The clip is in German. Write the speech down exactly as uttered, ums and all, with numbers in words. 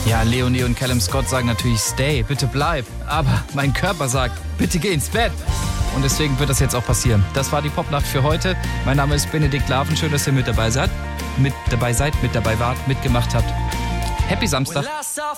Ja, Leonie und Callum Scott sagen natürlich stay, bitte bleib. Aber mein Körper sagt, bitte geh ins Bett. Und deswegen wird das jetzt auch passieren. Das war die Popnacht für heute. Mein Name ist Benedikt Laven. Schön, dass ihr mit dabei seid. Mit dabei seid, mit dabei wart, mitgemacht habt. Happy Samstag.